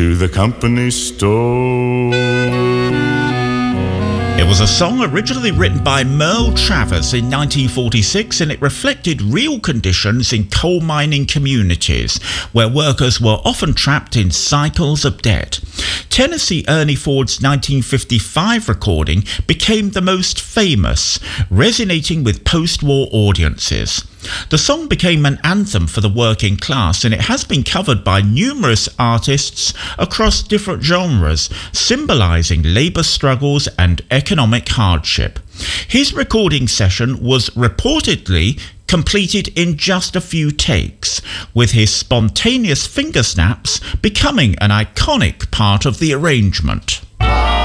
to the company store. It was a song originally written by Merle Travers in 1946, and it reflected real conditions in coal mining communities where workers were often trapped in cycles of debt. Tennessee Ernie Ford's 1955 recording became the most famous, resonating with post-war audiences. The song became an anthem for the working class, and it has been covered by numerous artists across different genres, symbolizing labor struggles and economic hardship. His recording session was reportedly completed in just a few takes, with his spontaneous finger snaps becoming an iconic part of the arrangement.